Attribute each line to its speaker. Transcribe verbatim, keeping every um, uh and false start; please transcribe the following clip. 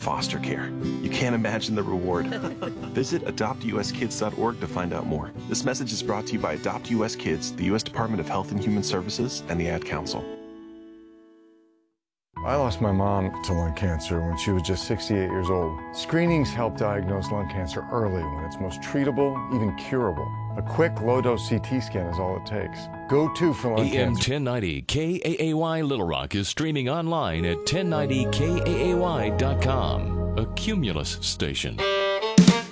Speaker 1: foster care. You can't imagine the reward. Visit adopt u s kids dot org to find out more. This message is brought to you by Adopt U S Kids, the U S Department of Health and Human Services, and the Ad Council.
Speaker 2: I lost my mom to lung cancer when she was just sixty-eight years old. Screenings help diagnose lung cancer early when it's most treatable, even curable. A quick, low-dose C T scan is all it takes. Go to for lung
Speaker 3: A M
Speaker 2: cancer.
Speaker 3: ten ninety K A A Y Little Rock is streaming online at ten ninety K A A Y dot com, a Cumulus station.